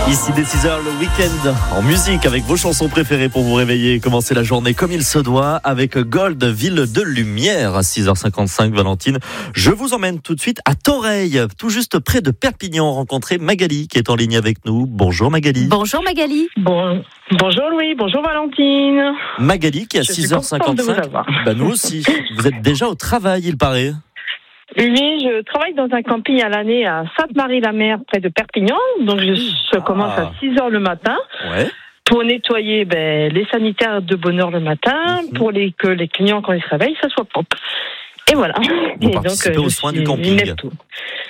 Ici dès 6h le week-end en musique avec vos chansons préférées pour vous réveiller et commencer la journée comme il se doit avec Gold, ville de lumière à 6h55 Valentine. Je vous emmène tout de suite à Toreil, tout juste près de Perpignan, rencontrer Magali qui est en ligne avec nous. Bonjour Magali. Bonjour Magali. Bonjour Louis, bonjour Valentine. Magali qui est à 6h55. Nous aussi. Vous êtes déjà au travail il paraît. Oui, je travaille dans un camping à l'année à Sainte-Marie-la-Mer, près de Perpignan. Donc, je commence à 6h le matin pour nettoyer les sanitaires de bonne heure le matin, pour que les clients, quand ils se réveillent, ça soit propre. Et voilà. Vous participez aux soins du camping. Comment ?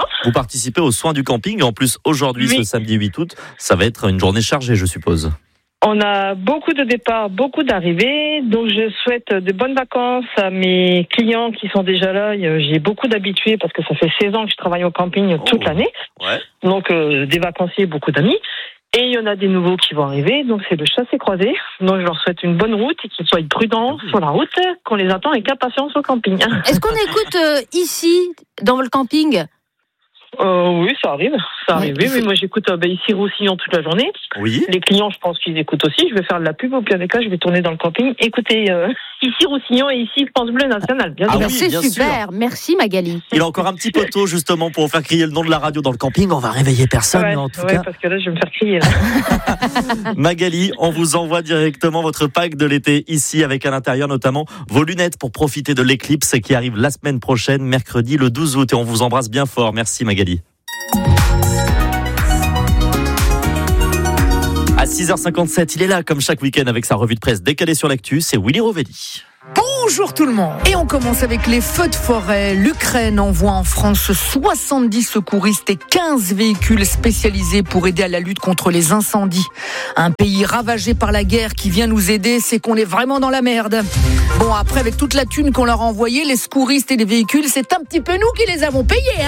Vous participez aux soins du camping. En plus, aujourd'hui, ce samedi 8 août, ça va être une journée chargée, je suppose. On a beaucoup de départs, beaucoup d'arrivées, donc je souhaite de bonnes vacances à mes clients qui sont déjà là. J'ai beaucoup d'habitués parce que ça fait 16 ans que je travaille au camping toute l'année. Donc des vacanciers, beaucoup d'amis. Et il y en a des nouveaux qui vont arriver, donc c'est le chassé-croisé. Donc je leur souhaite une bonne route et qu'ils soient prudents sur la route, qu'on les attend avec impatience au camping. Est-ce qu'on écoute ici, dans le camping ? Oui, ça arrive. Oui, moi j'écoute ici Roussillon toute la journée. Oui. Les clients, je pense qu'ils écoutent aussi. Je vais faire de la pub au pire des cas, je vais tourner dans le camping. Écoutez, ici Roussillon et ici France Bleu National. Bien sûr. C'est bien super. Sûr. Merci Magali. Il a encore un petit poteau justement pour faire crier le nom de la radio dans le camping. On va réveiller personne en tout cas. Parce que là je vais me faire crier. Magali, on vous envoie directement votre pack de l'été ici avec à l'intérieur notamment vos lunettes pour profiter de l'éclipse qui arrive la semaine prochaine, mercredi le 12 août. Et on vous embrasse bien fort. Merci Magali. À 6h57, il est là comme chaque week-end avec sa revue de presse décalée sur l'actu, c'est Willy Rovelli. Bonjour tout le monde. Et on commence avec les feux de forêt. L'Ukraine envoie en France 70 secouristes et 15 véhicules spécialisés pour aider à la lutte contre les incendies. Un pays ravagé par la guerre qui vient nous aider, c'est qu'on est vraiment dans la merde. Bon, après, avec toute la thune qu'on leur a envoyée, les secouristes et les véhicules, c'est un petit peu nous qui les avons payés,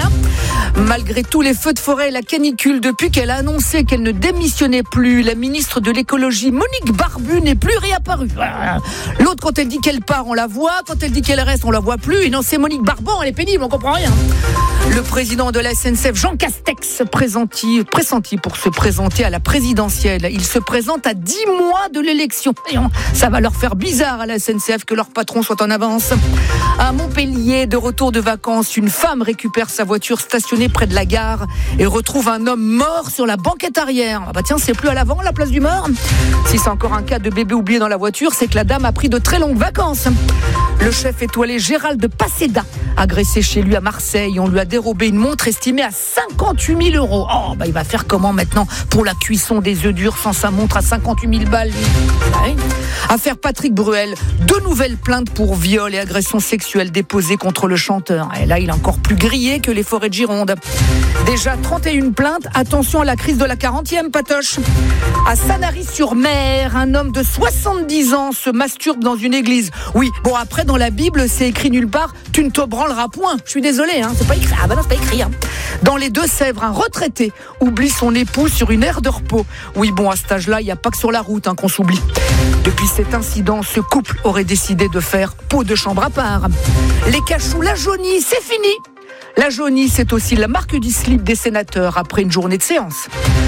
Malgré tous les feux de forêt et la canicule, depuis qu'elle a annoncé qu'elle ne démissionnait plus, la ministre de l'écologie, Monique Barbu, n'est plus réapparue. L'autre, quand elle dit qu'elle part, on la voit. Quand elle dit qu'elle reste, on la voit plus. Et non, c'est Monique Barban, elle est pénible, on comprend rien. Le président de la SNCF, Jean Castex, pressenti pour se présenter à la présidentielle. Il se présente à 10 mois de l'élection. Ça va leur faire bizarre à la SNCF que leur patron soit en avance. À Montpellier, de retour de vacances, une femme récupère sa voiture stationnée près de la gare et retrouve un homme mort sur la banquette arrière. Ah bah tiens, c'est plus à l'avant la place du mort. Si c'est encore un cas de bébé oublié dans la voiture, c'est que la dame a pris de très longues vacances. Le chef étoilé Gérald de Paseda, agressé chez lui à Marseille, on lui a dérobé une montre estimée à 58 000 €. Oh, il va faire comment maintenant pour la cuisson des œufs durs sans sa montre à 58 000 balles, lui. Affaire Patrick Bruel, 2 nouvelles plaintes pour viol et agression sexuelle déposées contre le chanteur. Et là, il est encore plus grillé que les forêts de Gironde. Déjà 31 plaintes, attention à la crise de la 40e, Patoche. À Sanary-sur-Mer, un homme de 70 ans se masturbe dans une église. Oui, bon après dans la Bible, c'est écrit nulle part, tu ne te branleras point. Je suis désolé, c'est pas écrit. Ah bah non, c'est pas écrit. Dans les Deux-Sèvres, un retraité oublie son épouse sur une aire de repos. Oui, bon, à cet âge-là, il n'y a pas que sur la route qu'on s'oublie. Depuis cet incident, ce couple aurait décidé de faire peau de chambre à part. Les cachous, la jaunie, c'est fini. La jaunie, c'est aussi la marque du slip des sénateurs après une journée de séance.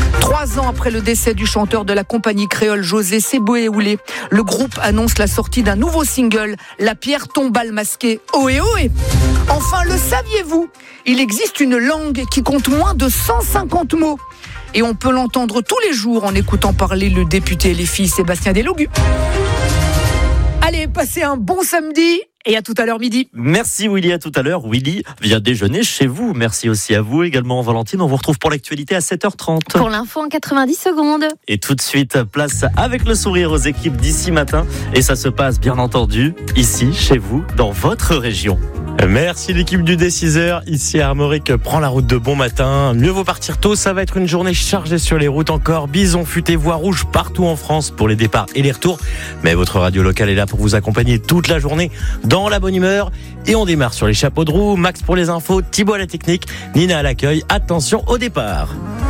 3 ans après le décès du chanteur de la compagnie créole José Seboué-Oulé, le groupe annonce la sortie d'un nouveau single, La pierre tombale masquée. Ohé ohé. Enfin, le saviez-vous ? Il existe une langue qui compte moins de 150 mots. Et on peut l'entendre tous les jours en écoutant parler le député LFI Sébastien Delogu. Allez, passez un bon samedi et à tout à l'heure midi. Merci Willy, à tout à l'heure. Willy vient déjeuner chez vous. Merci aussi à vous également Valentine. On vous retrouve pour l'actualité à 7h30. Pour l'info en 90 secondes. Et tout de suite, place avec le sourire aux équipes d'ici matin. Et ça se passe bien entendu ici, chez vous, dans votre région. Merci l'équipe du D6h. Ici Armorique prend la route de bon matin. Mieux vaut partir tôt, ça va être une journée chargée sur les routes encore. Bison futé, voie rouge partout en France pour les départs et les retours. Mais votre radio locale est là pour vous accompagner toute la journée dans la bonne humeur. Et on démarre sur les chapeaux de roue. Max pour les infos, Thibaut à la technique, Nina à l'accueil. Attention au départ.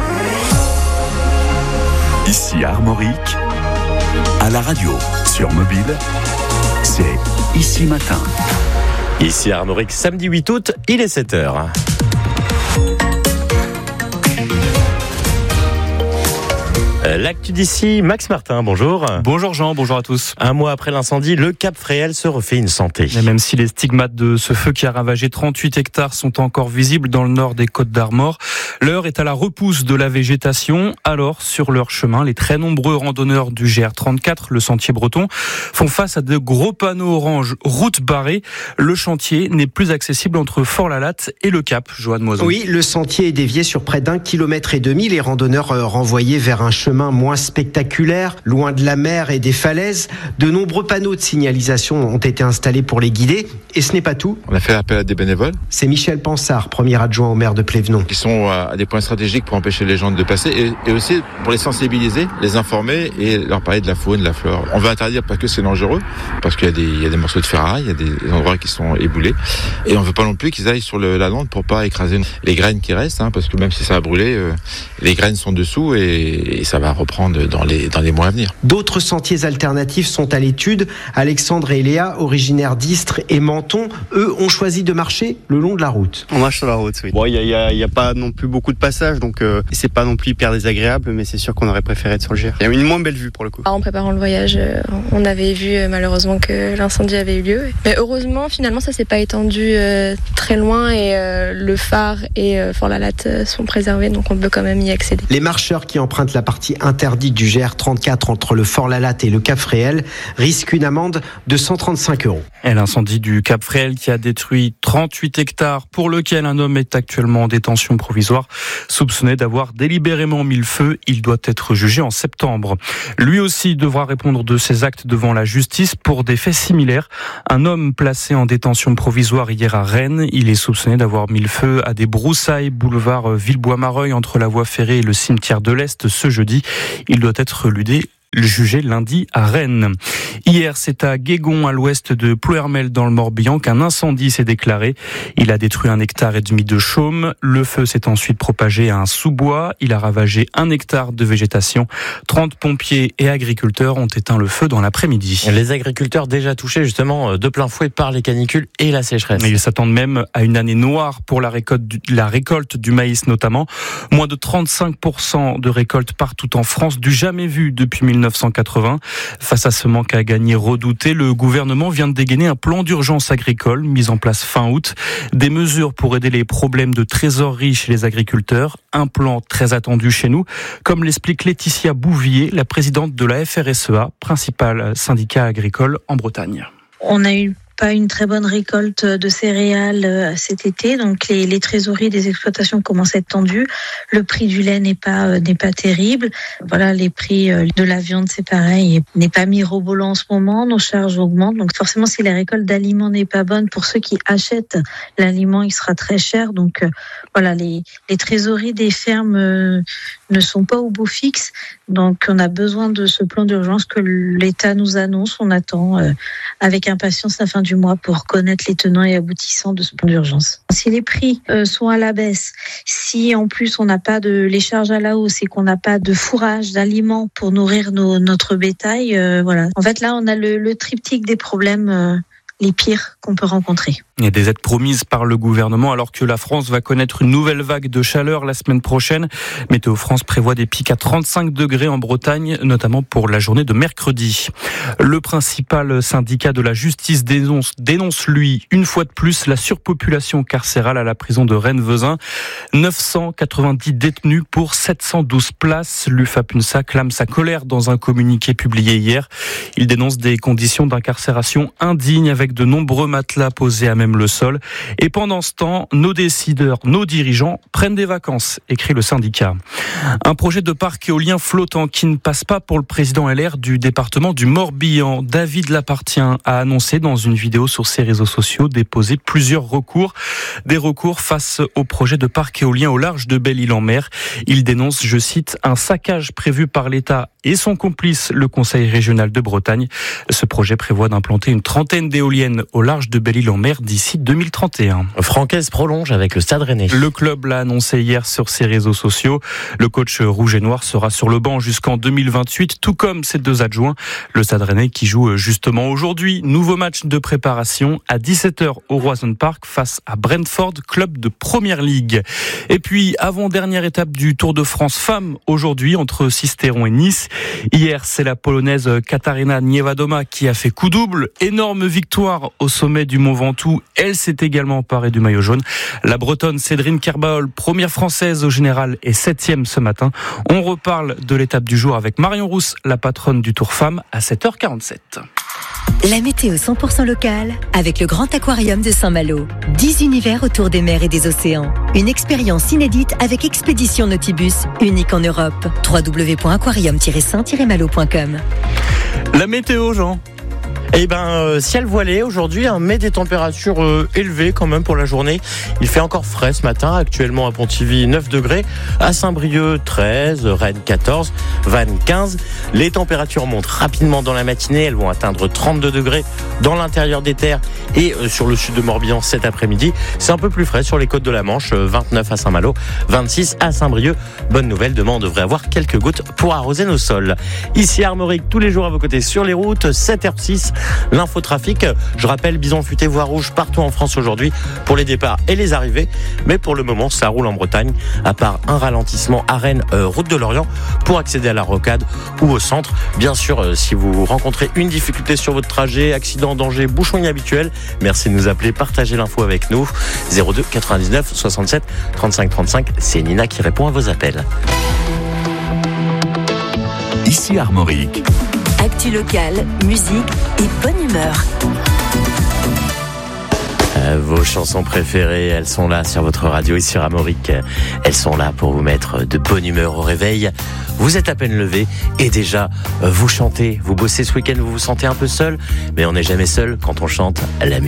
Ici Armorique, à la radio, sur mobile, c'est Ici Matin. Ici Armorique, samedi 8 août, il est 7h. L'actu d'ici, Max Martin, bonjour. Bonjour Jean, bonjour à tous. Un mois après l'incendie, le Cap Fréhel se refait une santé. Et même si les stigmates de ce feu qui a ravagé 38 hectares sont encore visibles dans le nord des Côtes d'Armor, l'heure est à la repousse de la végétation. Alors, sur leur chemin, les très nombreux randonneurs du GR34, le sentier breton, font face à de gros panneaux orange route barrée. Le chantier n'est plus accessible entre Fort-la-Latte et le Cap. Joanne Moiseau. Oui, le sentier est dévié sur près d'1,5 km. Les randonneurs renvoyés vers un chemin moins spectaculaire, loin de la mer et des falaises. De nombreux panneaux de signalisation ont été installés pour les guider. Et ce n'est pas tout. On a fait appel à des bénévoles. C'est Michel Pansard, premier adjoint au maire de Plévenon. Qui sont à des points stratégiques pour empêcher les gens de passer et aussi pour les sensibiliser, les informer et leur parler de la faune, de la flore. On veut interdire parce que c'est dangereux, parce qu'il y a des morceaux de ferraille, il y a des endroits qui sont éboulés. Et on veut pas non plus qu'ils aillent sur la lande pour pas écraser les graines qui restent, parce que même si ça a brûlé, les graines sont dessous et ça va reprendre dans les mois à venir. D'autres sentiers alternatifs sont à l'étude. Alexandre et Léa, originaires d'Istres et Menton, eux ont choisi de marcher le long de la route. On marche sur la route, oui. Bon, il y a pas non plus beaucoup de passages, donc c'est pas non plus hyper désagréable, mais c'est sûr qu'on aurait préféré être sur le GR. Il y a une moins belle vue pour le coup. En préparant le voyage, on avait vu malheureusement que l'incendie avait eu lieu. Mais heureusement, finalement, ça s'est pas étendu très loin et le phare et Fort-la-Latte sont préservés, donc on peut quand même y accéder. Les marcheurs qui empruntent la partie interdite du GR34 entre le Fort-la-Latte et le Cap Fréhel risquent une amende de 135 €. Et l'incendie du Cap Fréhel qui a détruit 38 hectares pour lequel un homme est actuellement en détention provisoire, soupçonné d'avoir délibérément mis le feu. Il doit être jugé en septembre. Lui aussi devra répondre de ses actes devant la justice pour des faits similaires. Un homme placé en détention provisoire hier à Rennes, il est soupçonné d'avoir mis le feu à des broussailles boulevard Villebois-Mareuil entre la voie ferrée et le cimetière de l'Est ce jeudi. Il doit être jugé lundi à Rennes. Hier, c'est à Guégon, à l'ouest de Ploërmel, dans le Morbihan, qu'un incendie s'est déclaré. Il a détruit 1,5 hectare de chaume. Le feu s'est ensuite propagé à un sous-bois. Il a ravagé 1 hectare de végétation. 30 pompiers et agriculteurs ont éteint le feu dans l'après-midi. Les agriculteurs déjà touchés justement de plein fouet par les canicules et la sécheresse. Ils s'attendent même à une année noire pour la récolte du maïs notamment. Moins de 35% de récolte partout en France, du jamais vu depuis 1980. Face à ce manque à gagner redouté, le gouvernement vient de dégainer un plan d'urgence agricole mis en place fin août. Des mesures pour aider les problèmes de trésorerie chez les agriculteurs. Un plan très attendu chez nous, comme l'explique Laetitia Bouvier, la présidente de la FRSEA, principal syndicat agricole en Bretagne. On a eu pas une très bonne récolte de céréales cet été, donc les trésoreries des exploitations commencent à être tendues. Le prix du lait n'est pas terrible. Voilà, les prix de la viande, c'est pareil, n'est pas mirobolant en ce moment. Nos charges augmentent, donc forcément, si la récolte d'aliments n'est pas bonne, pour ceux qui achètent l'aliment, il sera très cher. Donc voilà, les trésoreries des fermes ne sont pas au beau fixe. Donc on a besoin de ce plan d'urgence que l'État nous annonce. On attend avec impatience la fin du mois pour connaître les tenants et aboutissants de ce plan d'urgence. Si les prix sont à la baisse, si en plus on n'a pas les charges à la hausse et qu'on n'a pas de fourrage, d'aliments pour nourrir notre bétail, voilà. En fait là on a le triptyque des problèmes les pires qu'on peut rencontrer. Il y a des aides promises par le gouvernement alors que la France va connaître une nouvelle vague de chaleur la semaine prochaine. Météo France prévoit des pics à 35 degrés en Bretagne, notamment pour la journée de mercredi. Le principal syndicat de la justice dénonce lui, une fois de plus, la surpopulation carcérale à la prison de Rennes-Vezin. 990 détenus pour 712 places. L'UFAPUNSA clame sa colère dans un communiqué publié hier. Il dénonce des conditions d'incarcération indignes avec de nombreux matelas posés à même le sol. Et pendant ce temps, nos décideurs, nos dirigeants prennent des vacances, écrit le syndicat. Un projet de parc éolien flottant qui ne passe pas pour le président LR du département du Morbihan. David Lapartien a annoncé dans une vidéo sur ses réseaux sociaux déposer plusieurs recours. Des recours face au projet de parc éolien au large de Belle-Île-en-Mer. Il dénonce, je cite, un saccage prévu par l'État et son complice, le Conseil régional de Bretagne. Ce projet prévoit d'implanter une trentaine d'éoliennes éolienne au large de Belle-Île-en-Mer d'ici 2031. Francaise prolonge avec le Stade Rennais. Le club l'a annoncé hier sur ses réseaux sociaux. Le coach rouge et noir sera sur le banc jusqu'en 2028, tout comme ses deux adjoints. Le Stade Rennais qui joue justement aujourd'hui. Nouveau match de préparation à 17h au Roison Park face à Brentford, club de Première Ligue. Et puis, avant-dernière étape du Tour de France femmes aujourd'hui entre Sisteron et Nice. Hier, c'est la Polonaise Katarzyna Niewiadoma qui a fait coup double. Énorme victoire au sommet du Mont Ventoux. Elle s'est également emparée du maillot jaune. La Bretonne Cédrine Kerbaol, première française au général et 7e ce matin. On reparle de l'étape du jour avec Marion Rousse, la patronne du Tour Femmes, à 7h47. La météo 100% locale avec le Grand Aquarium de Saint-Malo. 10 univers autour des mers et des océans. Une expérience inédite avec Expédition Nautibus, unique en Europe. www.aquarium-saint-malo.com. La météo, Jean. Ciel voilé aujourd'hui, mais des températures élevées quand même pour la journée. Il fait encore frais ce matin, actuellement à Pontivy 9 degrés, à Saint-Brieuc 13, Rennes 14, Vannes 15. Les températures montent rapidement dans la matinée, elles vont atteindre 32 degrés dans l'intérieur des terres et sur le sud de Morbihan cet après-midi. C'est un peu plus frais sur les côtes de la Manche, 29 à Saint-Malo, 26 à Saint-Brieuc. Bonne nouvelle, demain on devrait avoir quelques gouttes pour arroser nos sols. Ici Armorique, tous les jours à vos côtés sur les routes, 7h06. L'infotrafic, je rappelle, bison futé, voie rouge partout en France aujourd'hui pour les départs et les arrivées. Mais pour le moment, ça roule en Bretagne, à part un ralentissement à Rennes, route de l'Orient, pour accéder à la Rocade ou au centre. Bien sûr, si vous rencontrez une difficulté sur votre trajet, accident, danger, bouchon inhabituel, merci de nous appeler, partagez l'info avec nous. 02 99 67 35 35, c'est Nina qui répond à vos appels. Ici Armorique. Actu locale, musique et bonne humeur. Vos chansons préférées, elles sont là sur votre radio ici sur Armorique. Elles sont là pour vous mettre de bonne humeur au réveil. Vous êtes à peine levé et déjà vous chantez, vous bossez ce week-end, vous vous sentez un peu seul, mais on n'est jamais seul quand on chante la musique.